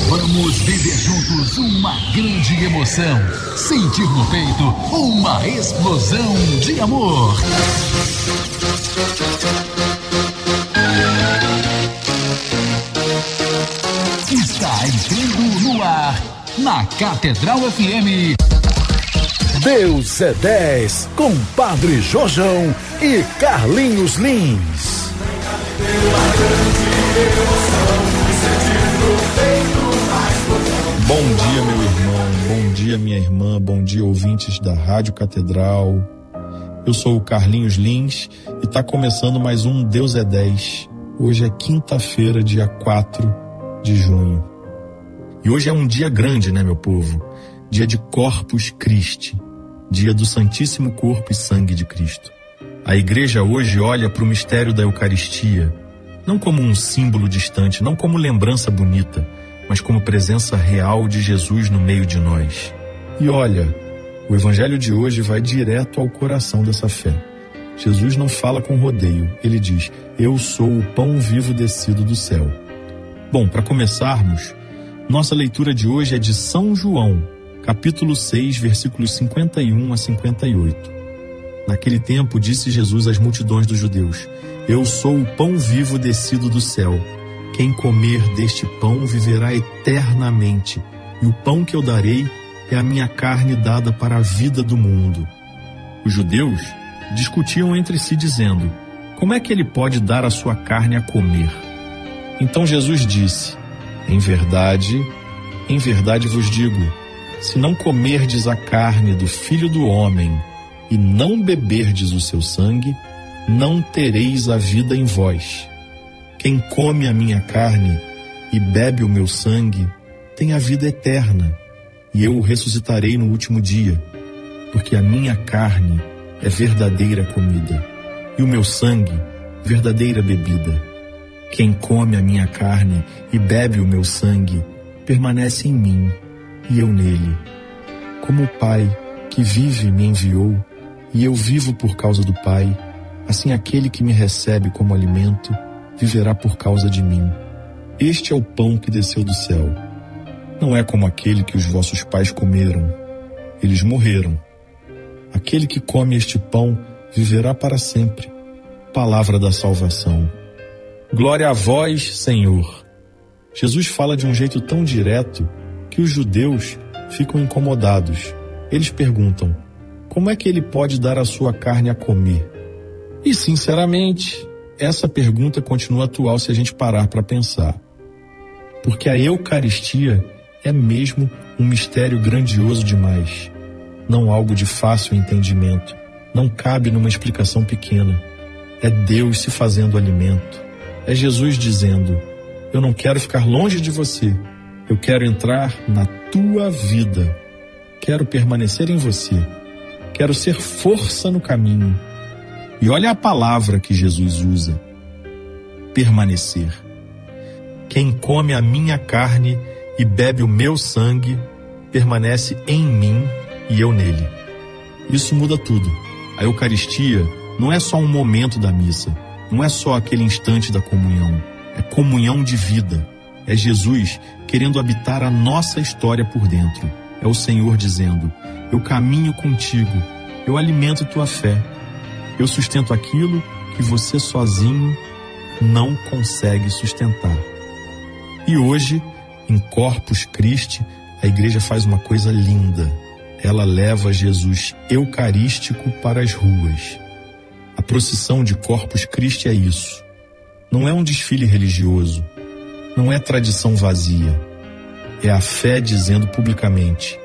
Vamos viver juntos uma grande emoção. Sentir no peito uma explosão de amor. Está entrando no ar, na Catedral FM. Deus é 10, com Padre Jorjão e Carlinhos Lins. Bom dia, meu irmão, bom dia, minha irmã, bom dia, ouvintes da Rádio Catedral. Eu sou o Carlinhos Lins e está começando mais um Deus é 10. Hoje é quinta-feira, dia 4 de junho. E hoje é um dia grande, né, meu povo? Dia de Corpus Christi, dia do Santíssimo Corpo e Sangue de Cristo. A igreja hoje olha para o mistério da Eucaristia, não como um símbolo distante, não como lembrança bonita, mas como presença real de Jesus no meio de nós. E olha, o evangelho de hoje vai direto ao coração dessa fé. Jesus não fala com rodeio, ele diz: eu sou o pão vivo descido do céu. Bom, para começarmos, nossa leitura de hoje é de São João, capítulo 6, versículos 51 a 58. Naquele tempo disse Jesus às multidões dos judeus: eu sou o pão vivo descido do céu. Quem comer deste pão viverá eternamente, e o pão que eu darei é a minha carne dada para a vida do mundo. Os judeus discutiam entre si dizendo: como é que ele pode dar a sua carne a comer? Então Jesus disse: em verdade vos digo, se não comerdes a carne do Filho do Homem e não beberdes o seu sangue, não tereis a vida em vós. Quem come a minha carne e bebe o meu sangue tem a vida eterna, e eu o ressuscitarei no último dia, porque a minha carne é verdadeira comida, e o meu sangue, verdadeira bebida. Quem come a minha carne e bebe o meu sangue permanece em mim, e eu nele. Como o Pai que vive me enviou, e eu vivo por causa do Pai, assim aquele que me recebe como alimento viverá por causa de mim. Este é o pão que desceu do céu. Não é como aquele que os vossos pais comeram. Eles morreram. Aquele que come este pão viverá para sempre. Palavra da salvação. Glória a vós, Senhor. Jesus fala de um jeito tão direto que os judeus ficam incomodados. Eles perguntam: como é que ele pode dar a sua carne a comer? E, sinceramente, essa pergunta continua atual se a gente parar para pensar. Porque a Eucaristia é mesmo um mistério grandioso demais. Não algo de fácil entendimento. Não cabe numa explicação pequena. É Deus se fazendo alimento. É Jesus dizendo: eu não quero ficar longe de você. Eu quero entrar na tua vida. Quero permanecer em você. Quero ser força no caminho. E olha a palavra que Jesus usa: permanecer. Quem come a minha carne e bebe o meu sangue permanece em mim e eu nele. Isso muda tudo. A Eucaristia não é só um momento da missa, não é só aquele instante da comunhão, é comunhão de vida. É Jesus querendo habitar a nossa história por dentro. É o Senhor dizendo: eu caminho contigo, eu alimento tua fé. Eu sustento aquilo que você sozinho não consegue sustentar. E hoje, em Corpus Christi, a igreja faz uma coisa linda. Ela leva Jesus eucarístico para as ruas. A procissão de Corpus Christi é isso. Não é um desfile religioso. Não é tradição vazia. É a fé dizendo publicamente: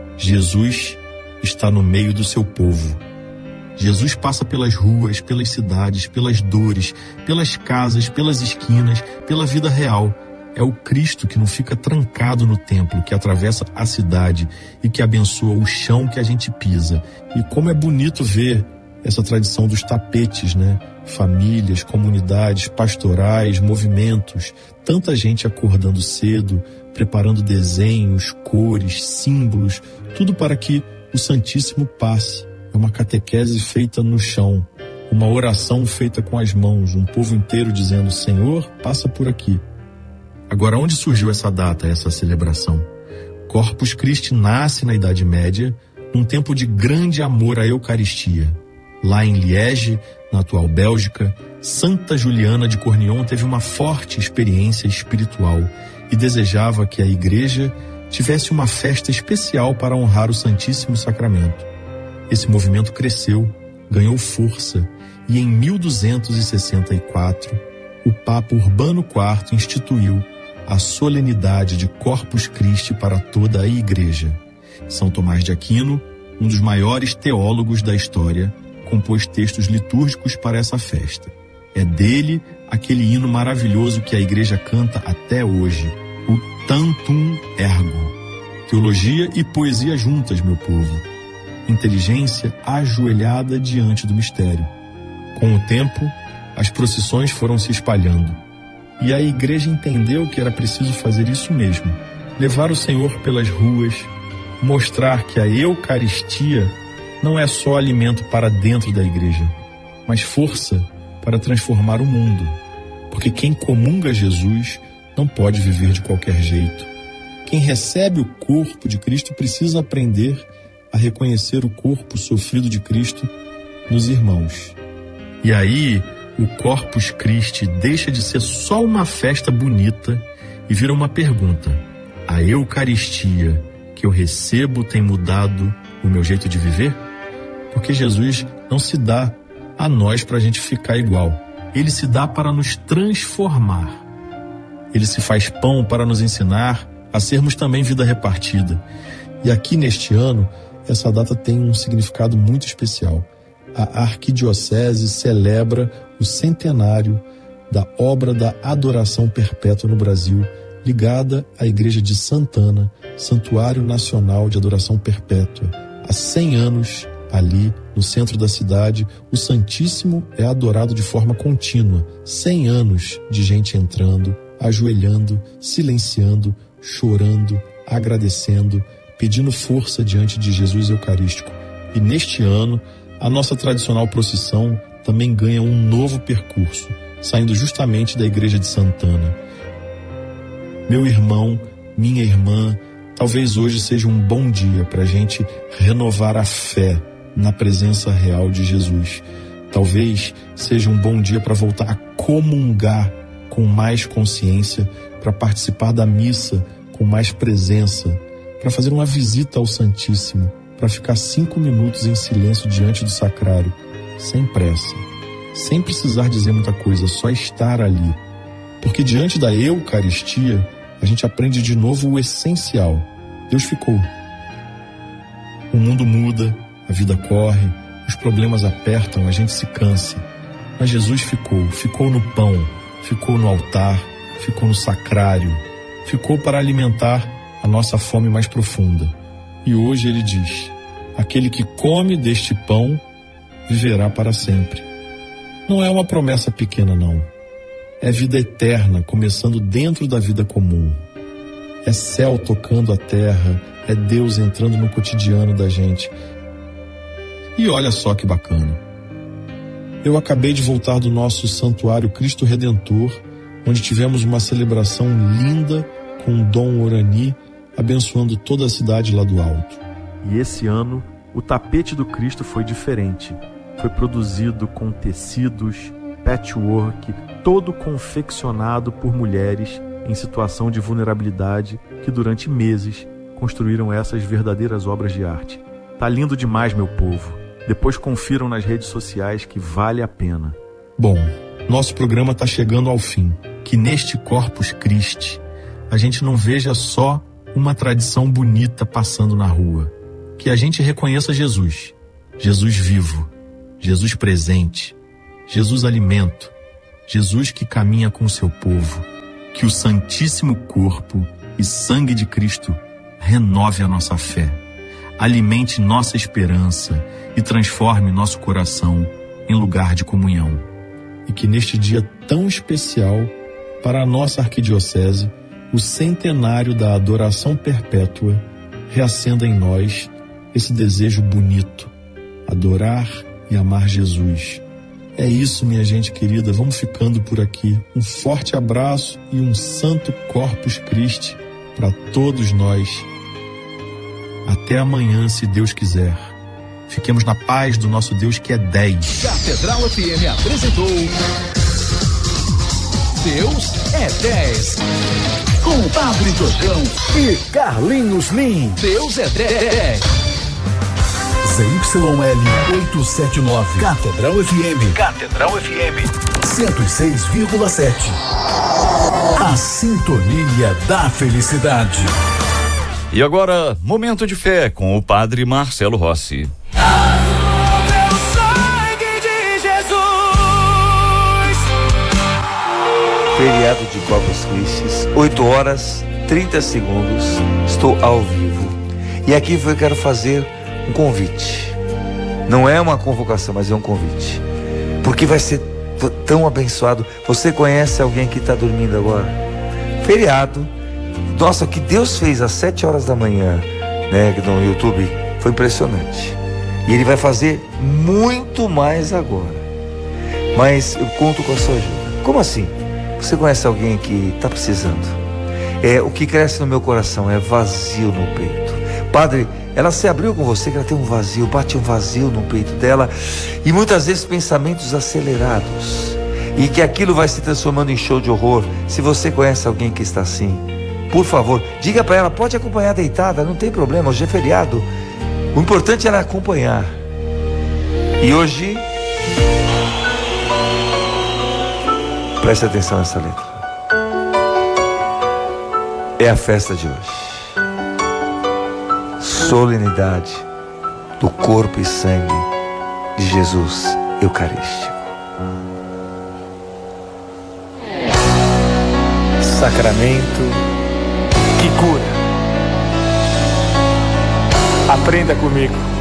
Jesus está no meio do seu povo. Jesus passa pelas ruas, pelas cidades, pelas dores, pelas casas, pelas esquinas, pela vida real. É o Cristo que não fica trancado no templo, que atravessa a cidade e que abençoa o chão que a gente pisa. E como é bonito ver essa tradição dos tapetes, né? Famílias, comunidades, pastorais, movimentos, tanta gente acordando cedo, preparando desenhos, cores, símbolos, tudo para que o Santíssimo passe. É uma catequese feita no chão, uma oração feita com as mãos, um povo inteiro dizendo: Senhor, passa por aqui. Agora, onde surgiu essa data, essa celebração? Corpus Christi nasce na Idade Média, num tempo de grande amor à Eucaristia. Lá em Liege, na atual Bélgica, Santa Juliana de Cornillon teve uma forte experiência espiritual e desejava que a Igreja tivesse uma festa especial para honrar o Santíssimo Sacramento. Esse movimento cresceu, ganhou força e em 1264, o Papa Urbano IV instituiu a solenidade de Corpus Christi para toda a Igreja. São Tomás de Aquino, um dos maiores teólogos da história, compôs textos litúrgicos para essa festa. É dele aquele hino maravilhoso que a Igreja canta até hoje, o Tantum Ergo. Teologia e poesia juntas, meu povo. Inteligência ajoelhada diante do mistério. Com o tempo, as procissões foram se espalhando. E a Igreja entendeu que era preciso fazer isso mesmo. Levar o Senhor pelas ruas, mostrar que a Eucaristia não é só alimento para dentro da Igreja, mas força para transformar o mundo. Porque quem comunga Jesus não pode viver de qualquer jeito. Quem recebe o corpo de Cristo precisa aprender a reconhecer o corpo sofrido de Cristo nos irmãos. E aí, o Corpus Christi deixa de ser só uma festa bonita e vira uma pergunta. A Eucaristia que eu recebo tem mudado o meu jeito de viver? Porque Jesus não se dá a nós para a gente ficar igual. Ele se dá para nos transformar. Ele se faz pão para nos ensinar a sermos também vida repartida. E aqui neste ano, essa data tem um significado muito especial. A Arquidiocese celebra o centenário da obra da adoração perpétua no Brasil, ligada à Igreja de Santana, Santuário Nacional de Adoração Perpétua. Há 100 anos, ali, no centro da cidade, o Santíssimo é adorado de forma contínua. 100 anos de gente entrando, ajoelhando, silenciando, chorando, agradecendo, pedindo força diante de Jesus Eucarístico. E neste ano, a nossa tradicional procissão também ganha um novo percurso, saindo justamente da Igreja de Santana. Meu irmão, minha irmã, talvez hoje seja um bom dia para a gente renovar a fé na presença real de Jesus. Talvez seja um bom dia para voltar a comungar com mais consciência, para participar da missa com mais presença, para fazer uma visita ao Santíssimo, para ficar 5 minutos em silêncio diante do sacrário, sem pressa, sem precisar dizer muita coisa, só estar ali. Porque diante da Eucaristia, a gente aprende de novo o essencial. Deus ficou. O mundo muda, a vida corre, os problemas apertam, a gente se cansa. Mas Jesus ficou no pão, ficou no altar, ficou no sacrário, ficou para alimentar a nossa fome mais profunda. E hoje ele diz: aquele que come deste pão viverá para sempre. Não é uma promessa pequena, não. É vida eterna, começando dentro da vida comum. É céu tocando a terra, é Deus entrando no cotidiano da gente. E olha só que bacana. Eu acabei de voltar do nosso Santuário Cristo Redentor, onde tivemos uma celebração linda com Dom Orani, abençoando toda a cidade lá do alto. E esse ano, o tapete do Cristo foi diferente. Foi produzido com tecidos, patchwork, todo confeccionado por mulheres em situação de vulnerabilidade que durante meses construíram essas verdadeiras obras de arte. Tá lindo demais, meu povo. Depois confiram nas redes sociais que vale a pena. Bom, nosso programa está chegando ao fim. Que neste Corpus Christi a gente não veja só uma tradição bonita passando na rua. Que a gente reconheça Jesus. Jesus vivo. Jesus presente. Jesus alimento. Jesus que caminha com o seu povo. Que o Santíssimo Corpo e Sangue de Cristo renove a nossa fé, alimente nossa esperança e transforme nosso coração em lugar de comunhão. E que neste dia tão especial para a nossa arquidiocese, o centenário da adoração perpétua, reacenda em nós esse desejo bonito, adorar e amar Jesus. É isso, minha gente querida, vamos ficando por aqui. Um forte abraço e um santo Corpus Christi para todos nós. Até amanhã, se Deus quiser. Fiquemos na paz do nosso Deus, que é 10. Catedral FM apresentou Deus é 10. Com o Padre Jojão e Carlinhos Lins. Deus é 10. ZYL 879. Catedral FM. Catedral FM 106,7. A sintonia da felicidade. E agora, momento de fé com o Padre Marcelo Rossi. Feriado de Corpus Christi, 8 horas 30 segundos, estou ao vivo. E aqui eu quero fazer um convite. Não é uma convocação, mas é um convite. Porque vai ser tão abençoado. Você conhece alguém que está dormindo agora? Feriado. Nossa, o que Deus fez às 7 horas da manhã, né, no YouTube, foi impressionante. E Ele vai fazer muito mais agora. Mas eu conto com a sua ajuda. Como assim? Você conhece alguém que está precisando? O que cresce no meu coração é vazio no peito. Padre, ela se abriu com você que ela tem um vazio, bate um vazio no peito dela, e muitas vezes pensamentos acelerados, e que aquilo vai se transformando em show de horror. Se você conhece alguém que está assim, por favor, diga para ela, pode acompanhar deitada, não tem problema, hoje é feriado. O importante é ela acompanhar. E hoje, preste atenção nessa letra. É a festa de hoje. Solenidade do corpo e sangue de Jesus Eucarístico. Sacramento que cura. Aprenda comigo.